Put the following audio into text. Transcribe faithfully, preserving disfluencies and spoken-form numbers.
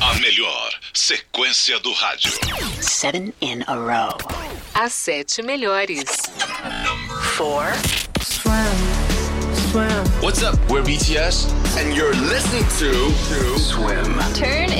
A melhor sequência do rádio. Seven in a row. As sete melhores. Four. Swim, swim. What's up? We're B T S. And you're listening to, to Swim. Turn